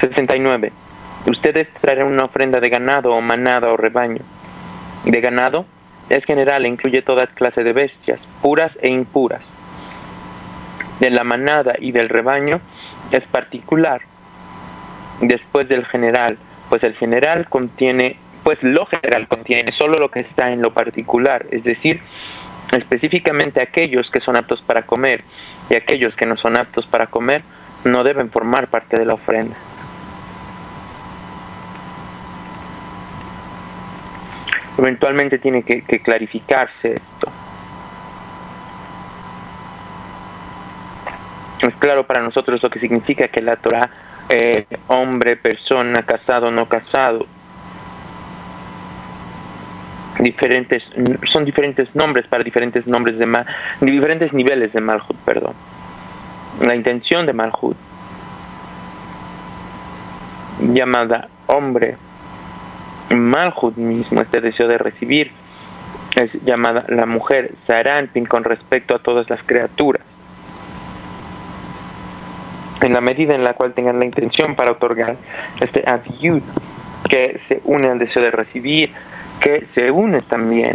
69. Ustedes traerán una ofrenda de ganado o manada o rebaño. De ganado es general e incluye toda clase de bestias, puras e impuras. De la manada y del rebaño es particular. Después del general, pues el general contiene, pues lo general contiene solo lo que está en lo particular, es decir, específicamente aquellos que son aptos para comer, y aquellos que no son aptos para comer no deben formar parte de la ofrenda. Eventualmente tiene que clarificarse esto. Es claro para nosotros lo que significa que la Torah, hombre, persona, casado, no casado, son diferentes nombres para diferentes nombres diferentes niveles de Malhut, perdón. La intención de Malhut, llamada hombre, Malhut mismo, este deseo de recibir, es llamada la mujer, Zaranpin, con respecto a todas las criaturas. En la medida en la cual tengan la intención para otorgar este Aviyud, que se une al deseo de recibir, que se une también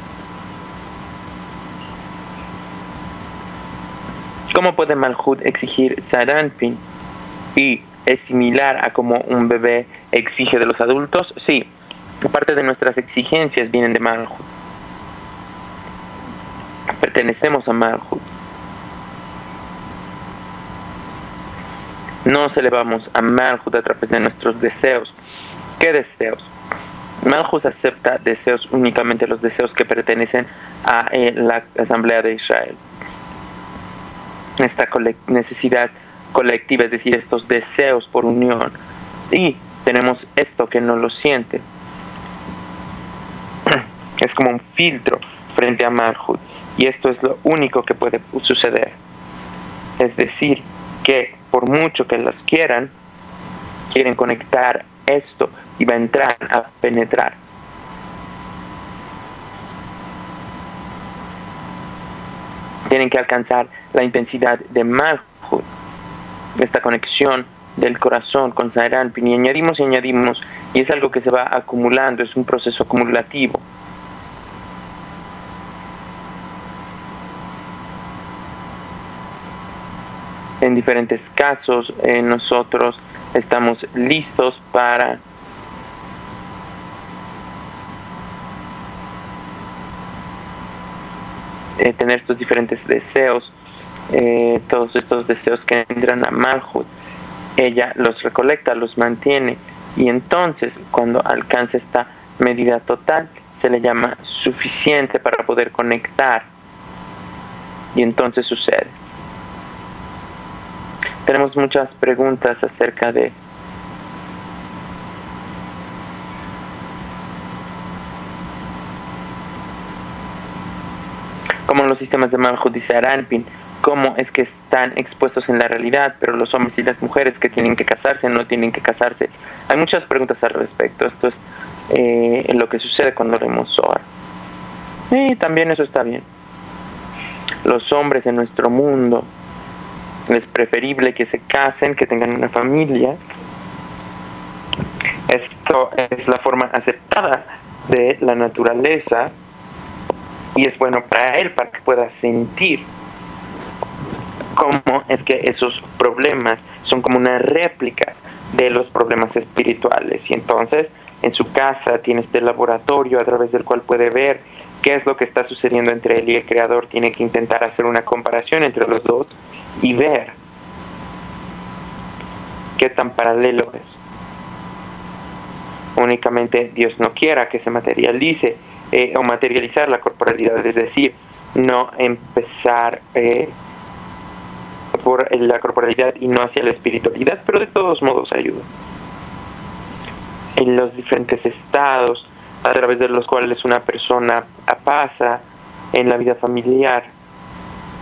¿cómo puede Malhut exigir Zaranpin? Y es similar a como un bebé exige de los adultos. Sí, parte de nuestras exigencias vienen de Malhut. Pertenecemos a Malhut. Nos elevamos a Malhut a través de nuestros deseos. ¿Qué deseos? Malhut acepta deseos únicamente los deseos que pertenecen a la Asamblea de Israel. Esta necesidad colectiva, es decir, estos deseos por unión. Y tenemos esto que no lo siente. Es como un filtro frente a Malhut. Y esto es lo único que puede suceder. Es decir, que por mucho que las quieren conectar esto y va a entrar a penetrar. Tienen que alcanzar la intensidad de Malhut, esta conexión del corazón con Zaranpin, y añadimos, y es algo que se va acumulando, es un proceso acumulativo. En diferentes casos, nosotros estamos listos para tener estos diferentes deseos, todos estos deseos que entran a Malhut. Ella los recolecta, los mantiene, y entonces cuando alcanza esta medida total se le llama suficiente para poder conectar, y entonces sucede. Tenemos muchas preguntas acerca de cómo los sistemas de Malhut y Zaranpin, cómo es que están expuestos en la realidad, pero los hombres y las mujeres que tienen que casarse no tienen que casarse. Hay muchas preguntas al respecto. Esto es lo que sucede cuando leemos Zohar. Y también eso está bien. Los hombres en nuestro mundo es preferible que se casen, que tengan una familia. Esto es la forma aceptada de la naturaleza y es bueno para él, para que pueda sentir cómo es que esos problemas son como una réplica de los problemas espirituales. Y entonces en su casa tiene este laboratorio a través del cual puede ver qué es lo que está sucediendo entre él y el Creador. Tiene que intentar hacer una comparación entre los dos y ver qué tan paralelo es. Únicamente Dios no quiera que se materialice o materializar la corporalidad, es decir, no empezar por la corporalidad y no hacia la espiritualidad, pero de todos modos ayuda. En los diferentes estados a través de los cuales una persona pasa en la vida familiar,